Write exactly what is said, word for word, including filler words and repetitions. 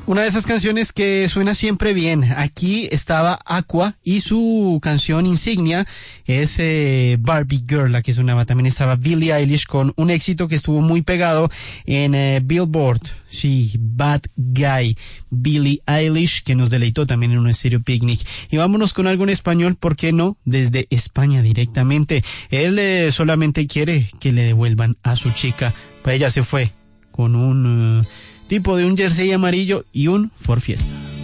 Una de esas canciones que suena siempre bien. Aquí estaba Aqua y su canción insignia es eh, Barbie Girl, la que sonaba. También estaba Billie Eilish con un éxito que estuvo muy pegado en eh, Billboard. Sí, Bad Guy. Billie Eilish, que nos deleitó también en un Estéreo Picnic. Y vámonos con algo en español, ¿por qué no? Desde España directamente. Él eh, solamente quiere que le devuelvan a su chica. Pues ella se fue con un... Uh, tipo de un jersey amarillo y un Ford Fiesta.